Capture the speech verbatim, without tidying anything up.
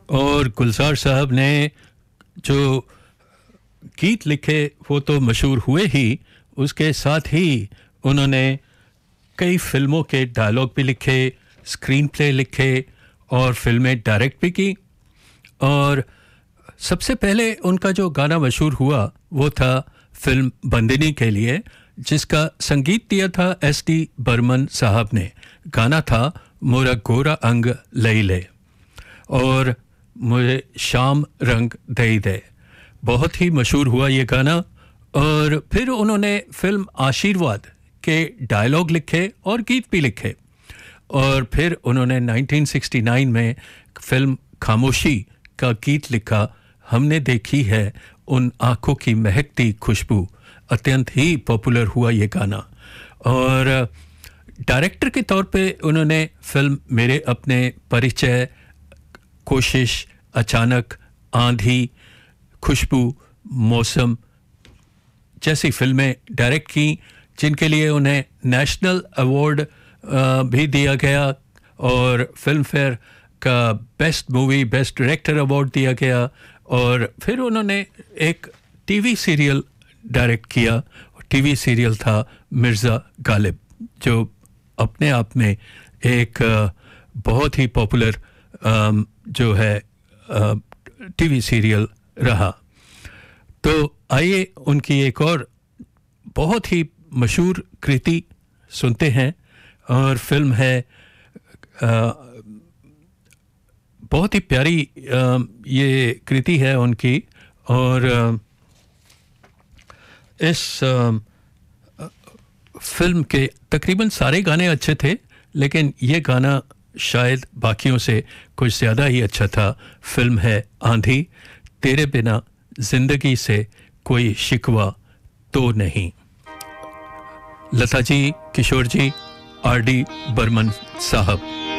और गुलजार साहब ने जो गीत लिखे वो तो मशहूर हुए ही, उसके साथ ही उन्होंने कई फिल्मों के डायलॉग भी लिखे, स्क्रीन प्ले लिखे और फिल्में डायरेक्ट भी की। और सबसे पहले उनका जो गाना मशहूर हुआ वो था फिल्म बंदिनी के लिए, जिसका संगीत दिया था एस डी बर्मन साहब ने। गाना था मोरा गोरा अंग लई ले और मुझे शाम रंग दई दे। बहुत ही मशहूर हुआ ये गाना। और फिर उन्होंने फिल्म आशीर्वाद के डायलॉग लिखे और गीत भी लिखे। और फिर उन्होंने नाइनटीन सिक्सटी नाइन में फिल्म खामोशी का गीत लिखा, हमने देखी है उन आँखों की महकती खुशबू। अत्यंत ही पॉपुलर हुआ ये गाना। और डायरेक्टर के तौर पे उन्होंने फिल्म मेरे अपने, परिचय, कोशिश, अचानक, आंधी, खुशबू, मौसम जैसी फिल्में डायरेक्ट की, जिनके लिए उन्हें नेशनल अवार्ड भी दिया गया और फिल्म फेयर का best movie, best director award दिया गया। और फिर उन्होंने एक टीवी सीरियल डायरेक्ट किया। टीवी सीरियल था मिर्ज़ा गालिब, जो अपने आप में एक बहुत ही पॉपुलर जो है टीवी सीरियल रहा। तो आइए उनकी एक और बहुत ही मशहूर कृति सुनते हैं। और फिल्म है आ, बहुत ही प्यारी आ, ये कृति है उनकी। और आ, इस आ, फिल्म के तकरीबन सारे गाने अच्छे थे, लेकिन ये गाना शायद बाकियों से कुछ ज़्यादा ही अच्छा था। फिल्म है आंधी, तेरे बिना जिंदगी से कोई शिकवा तो नहीं। लता जी, किशोर जी, आर डी बर्मन साहब।